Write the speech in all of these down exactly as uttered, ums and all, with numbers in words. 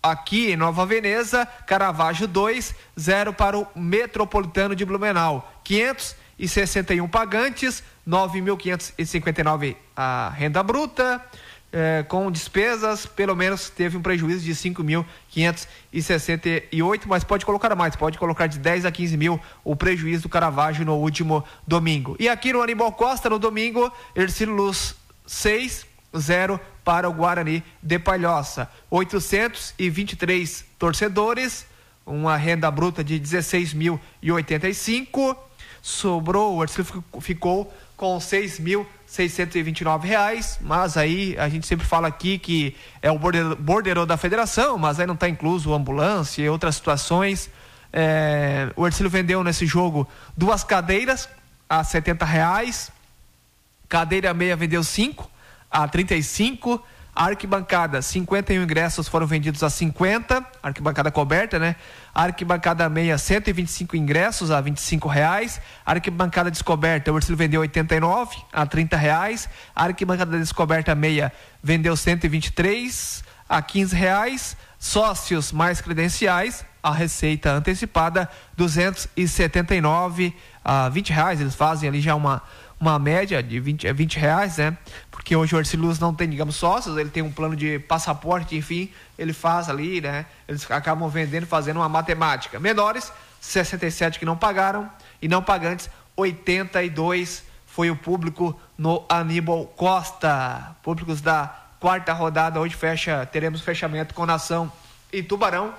Aqui em Nova Veneza, Caravaggio dois, zero para o Metropolitano de Blumenau. quinhentos e sessenta e um pagantes, nove mil quinhentos e cinquenta e nove a renda bruta. É, com despesas, pelo menos teve um prejuízo de cinco mil quinhentos e sessenta e oito, mas pode colocar mais, pode colocar de dez a quinze mil o prejuízo do Caravaggio no último domingo. E aqui no Aníbal Costa, no domingo, Hercílio Luz seis, zero para o Guarani de Palhoça. oitocentos e vinte e três torcedores, uma renda bruta de dezesseis mil e oitenta e cinco. Sobrou, o Hercílio ficou com seis mil seiscentos e vinte e nove reais, mas aí a gente sempre fala aqui que é o borderô da federação, mas aí não está incluso ambulância e outras situações. É, o Hercílio vendeu nesse jogo duas cadeiras a setenta reais, cadeira meia vendeu cinco a trinta e cinco, a arquibancada, cinquenta e um ingressos foram vendidos a cinquenta, arquibancada coberta, né? A arquibancada meia, cento e vinte e cinco ingressos a vinte e cinco reais. A arquibancada descoberta, o Hercílio vendeu oitenta e nove a trinta reais. A arquibancada descoberta meia vendeu cento e vinte e três a quinze reais. Sócios mais credenciais, a receita antecipada, duzentos e setenta e nove a vinte reais. Eles fazem ali já uma uma média de vinte, vinte reais, né? Porque hoje o Hercílio Luz não tem, digamos, sócios, ele tem um plano de passaporte, enfim, ele faz ali, né? Eles acabam vendendo, fazendo uma matemática. Menores, sessenta e sete que não pagaram, e não pagantes, oitenta e dois foi o público no Aníbal Costa. Públicos da quarta rodada, hoje fecha, teremos fechamento com Nação e Tubarão,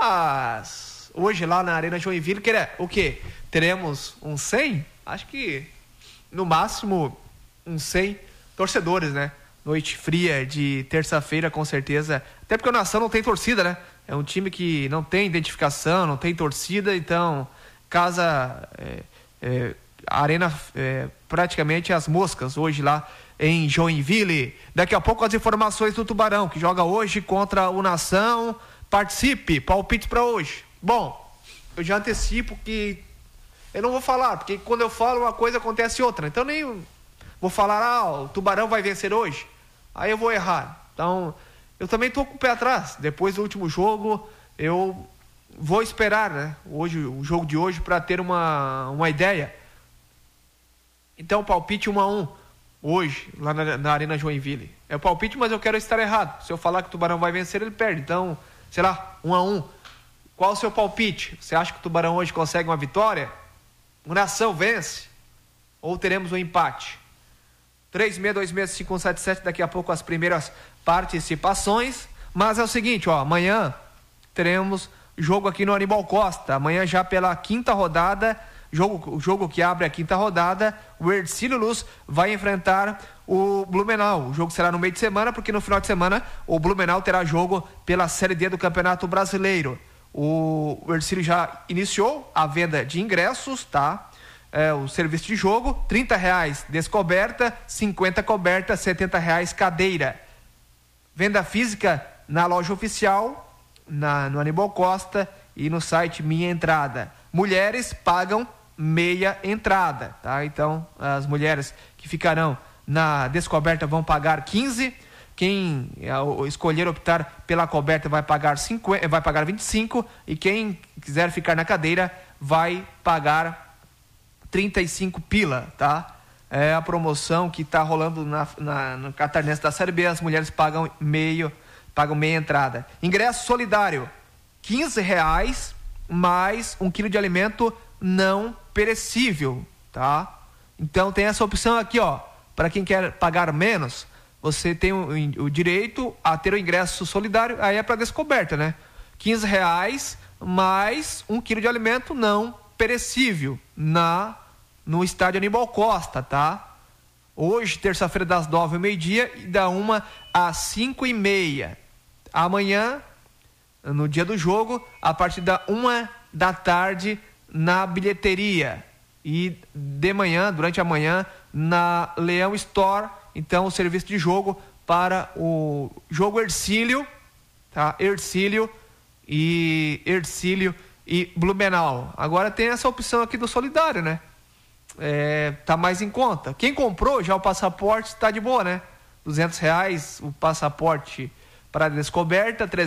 mas hoje lá na Arena Joinville, que é, o quê? Teremos um cem? Acho que no máximo uns cem torcedores, né? Noite fria de terça-feira, com certeza. Até porque o Nação não tem torcida, né? É um time que não tem identificação, não tem torcida, então casa é, é, a arena é, praticamente as moscas hoje lá em Joinville. Daqui a pouco as informações do Tubarão, que joga hoje contra o Nação. Participe, palpite para hoje. Bom, eu já antecipo que eu não vou falar, porque quando eu falo uma coisa acontece outra. Então nem vou falar, ah, o Tubarão vai vencer hoje. Aí eu vou errar. Então, eu também estou com o pé atrás. Depois do último jogo, eu vou esperar, né? Hoje, o jogo de hoje, para ter uma, uma ideia. Então, palpite um a um hoje, lá na, na Arena Joinville. É o palpite, mas eu quero estar errado. Se eu falar que o Tubarão vai vencer, ele perde. Então, sei lá, um a um. Qual o seu palpite? Você acha que o Tubarão hoje consegue uma vitória? O Nação vence? Ou teremos um empate? três seis dois seis cinco um sete sete, daqui a pouco as primeiras participações. Mas é o seguinte, ó, amanhã teremos jogo aqui no Aníbal Costa. Amanhã já pela quinta rodada, jogo, o jogo que abre a quinta rodada, o Hercílio Luz vai enfrentar o Blumenau. O jogo será no meio de semana, porque no final de semana o Blumenau terá jogo pela Série D do Campeonato Brasileiro. O Hercílio já iniciou a venda de ingressos, tá? É, o serviço de jogo, trinta reais descoberta, cinquenta coberta, setenta reais cadeira. Venda física na loja oficial, na, no Aníbal Costa e no site Minha Entrada. Mulheres pagam meia entrada, tá? Então, as mulheres que ficarão na descoberta vão pagar quinze. Quem escolher optar pela coberta vai pagar, cinquenta, vai pagar vinte e cinco, e quem quiser ficar na cadeira vai pagar trinta e cinco pila, tá? É a promoção que está rolando na, na, no Catarinense da Série B. As mulheres pagam meio, pagam meia entrada. Ingresso solidário, quinze reais mais um quilo de alimento não perecível, tá? Então tem essa opção aqui, ó, para quem quer pagar menos. Você tem o, o direito a ter o ingresso solidário, aí é para descoberta, né? quinze reais mais um quilo de alimento não perecível na, no estádio Aníbal Costa, tá? Hoje, terça-feira, das nove ao meio-dia e da uma às cinco e meia. Amanhã, no dia do jogo, a partir da uma da tarde, na bilheteria. E de manhã, durante a manhã, na Leão Store. Então, o serviço de jogo para o jogo Hercílio, tá? Hercílio e Hercílio e Blumenau. Agora tem essa opção aqui do solidário, né? É, tá mais em conta. Quem comprou já o passaporte está de boa, né? duzentos reais o passaporte para a descoberta,